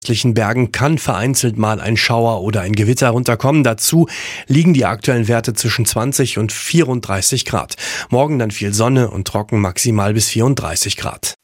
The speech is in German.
Nördlichen Bergen kann vereinzelt mal ein Schauer oder ein Gewitter runterkommen. Dazu liegen die aktuellen Werte zwischen 20 und 34 Grad. Morgen dann viel Sonne und trocken, maximal bis 34 Grad.